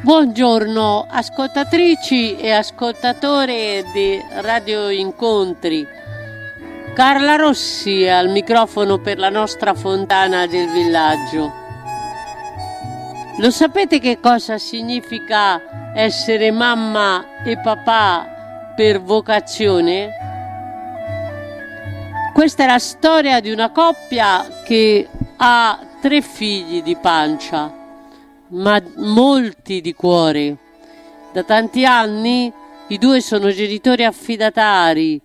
Buongiorno ascoltatrici e ascoltatori di Radio Incontri. Carla Rossi al microfono per la nostra fontana del villaggio. Lo sapete che cosa significa essere mamma e papà per vocazione? Questa è la storia di una coppia che ha 3 figli di pancia, ma molti di cuore. Da tanti anni i 2 sono genitori affidatari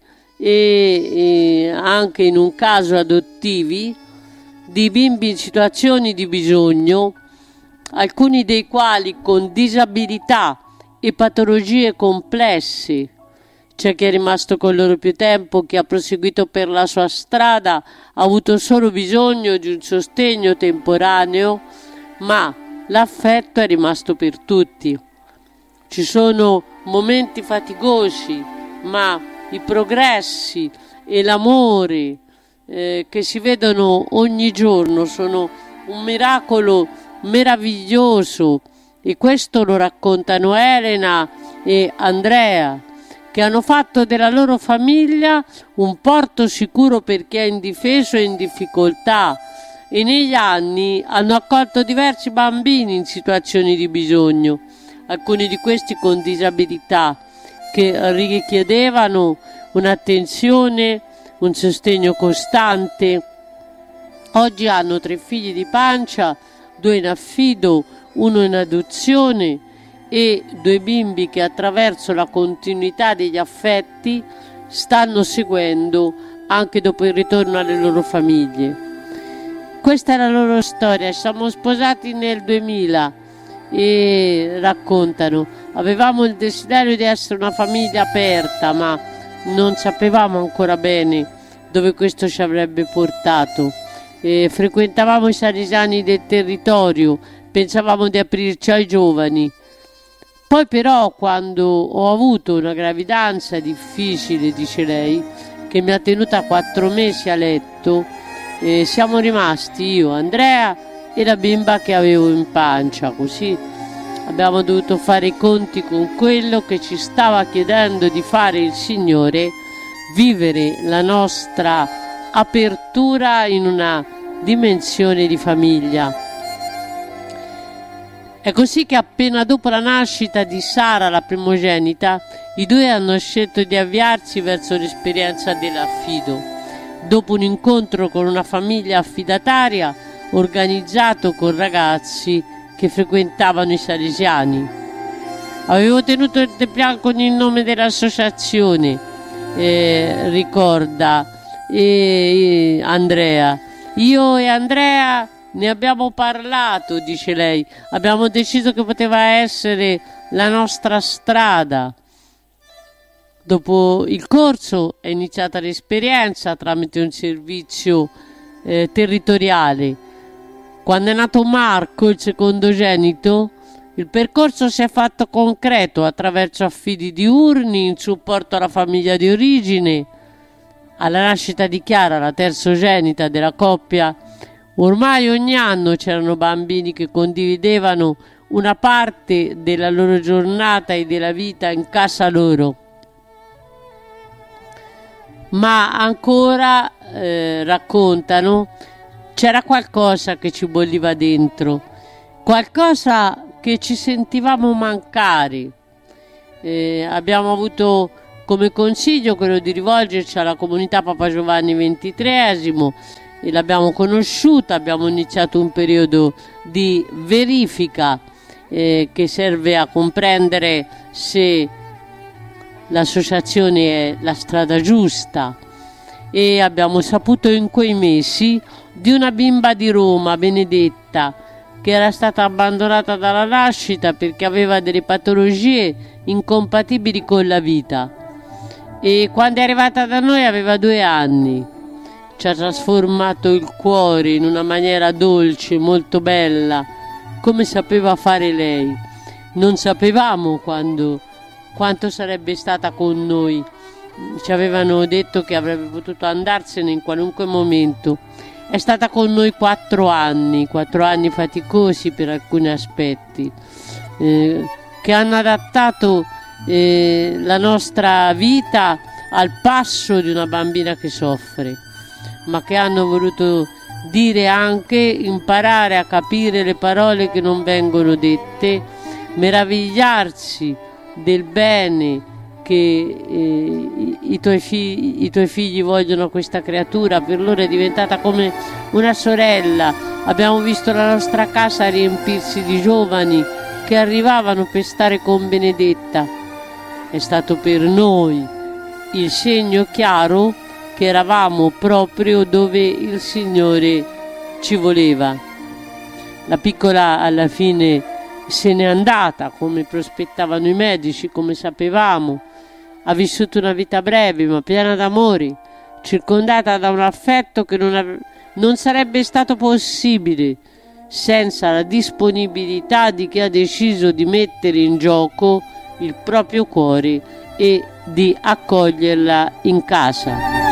e anche in un caso adottivi di bimbi in situazioni di bisogno, alcuni dei quali con disabilità e patologie complesse. C'è chi è rimasto con loro più tempo, chi ha proseguito per la sua strada, ha avuto solo bisogno di un sostegno temporaneo, ma l'affetto è rimasto per tutti. Ci sono momenti faticosi, ma i progressi e l'amore che si vedono ogni giorno sono un miracolo meraviglioso, e questo lo raccontano Elena e Andrea, che hanno fatto della loro famiglia un porto sicuro per chi è indifeso e in difficoltà, e negli anni hanno accolto diversi bambini in situazioni di bisogno, alcuni di questi con disabilità, che richiedevano un'attenzione, un sostegno costante. Oggi hanno 3 figli di pancia, 2 in affido, 1 in adozione e 2 bimbi che attraverso la continuità degli affetti stanno seguendo anche dopo il ritorno alle loro famiglie. Questa è la loro storia. Siamo sposati nel 2000 e raccontano: avevamo il desiderio di essere una famiglia aperta, ma non sapevamo ancora bene dove questo ci avrebbe portato. Frequentavamo i salesiani del territorio, pensavamo di aprirci ai giovani. Poi però, quando ho avuto una gravidanza difficile, dice lei, che mi ha tenuta 4 mesi a letto, siamo rimasti io, Andrea e la bimba che avevo in pancia. Così abbiamo dovuto fare i conti con quello che ci stava chiedendo di fare il Signore, vivere la nostra apertura in una dimensione di famiglia. È così che appena dopo la nascita di Sara, la primogenita, i 2 hanno scelto di avviarsi verso l'esperienza dell'affido, dopo un incontro con una famiglia affidataria organizzato con ragazzi che frequentavano i salesiani. Avevo tenuto il dépliant con il nome dell'associazione, ricorda Andrea. Io e Andrea ne abbiamo parlato, dice lei, abbiamo deciso che poteva essere la nostra strada. Dopo il corso è iniziata l'esperienza tramite un servizio territoriale. Quando è nato Marco, il secondogenito, il percorso si è fatto concreto attraverso affidi diurni in supporto alla famiglia di origine. Alla nascita di Chiara, la terzogenita della coppia, ormai ogni anno c'erano bambini che condividevano una parte della loro giornata e della vita in casa loro. Ma ancora, raccontano, c'era qualcosa che ci bolliva dentro, qualcosa che ci sentivamo mancare. Abbiamo avuto come consiglio quello di rivolgerci alla comunità Papa Giovanni XXIII e l'abbiamo conosciuta, abbiamo iniziato un periodo di verifica che serve a comprendere se l'associazione è la strada giusta, e abbiamo saputo in quei mesi di una bimba di Roma, Benedetta, che era stata abbandonata dalla nascita perché aveva delle patologie incompatibili con la vita, e quando è arrivata da noi aveva 2 anni. Ci ha trasformato il cuore in una maniera dolce, molto bella, come sapeva fare lei. Non sapevamo quanto sarebbe stata con noi. Ci avevano detto che avrebbe potuto andarsene in qualunque momento, È stata con noi 4 anni faticosi per alcuni aspetti, che hanno adattato la nostra vita al passo di una bambina che soffre, ma che hanno voluto dire anche imparare a capire le parole che non vengono dette, meravigliarsi del bene che i tuoi figli vogliono a questa creatura. Per loro è diventata come una sorella. Abbiamo visto la nostra casa riempirsi di giovani che arrivavano per stare con Benedetta. È stato per noi il segno chiaro che eravamo proprio dove il Signore ci voleva. La piccola alla fine se n'è andata, come prospettavano i medici, come sapevamo. Ha vissuto una vita breve ma piena d'amori, circondata da un affetto che non sarebbe stato possibile senza la disponibilità di chi ha deciso di mettere in gioco il proprio cuore e di accoglierla in casa.